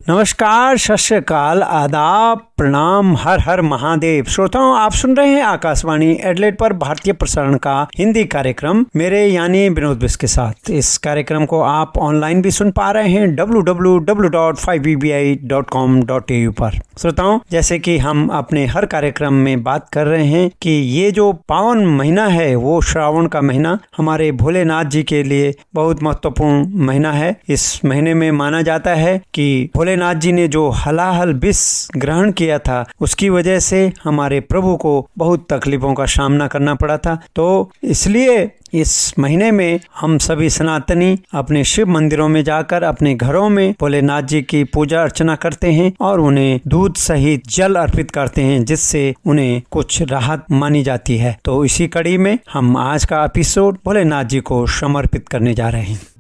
नमस्कार, सत श्री अकाल, आदाब, प्रणाम, हर हर महादेव। श्रोताओं, आप सुन रहे हैं आकाशवाणी एडलेड पर भारतीय प्रसारण का हिंदी कार्यक्रम मेरे यानी विनोद बिस के साथ। इस कार्यक्रम को आप ऑनलाइन भी सुन पा रहे हैं www.5vbi.com.au पर। श्रोताओं, जैसे कि हम अपने हर कार्यक्रम में बात कर रहे हैं कि ये जो पावन महीना है वो श्रावण का महीना हमारे भोलेनाथ जी के लिए बहुत महत्वपूर्ण महीना है। इस महीने में माना जाता है कि भोलेनाथ जी ने जो हलाहल विष ग्रहण किया था उसकी वजह से हमारे प्रभु को बहुत तकलीफों का सामना करना पड़ा था। तो इसलिए इस महीने में हम सभी सनातनी अपने शिव मंदिरों में जाकर अपने घरों में भोलेनाथ जी की पूजा अर्चना करते हैं और उन्हें दूध सहित जल अर्पित करते हैं, जिससे उन्हें कुछ राहत मानी जाती है। तो इसी कड़ी में हम आज का एपिसोड भोलेनाथ जी को समर्पित करने जा रहे हैं।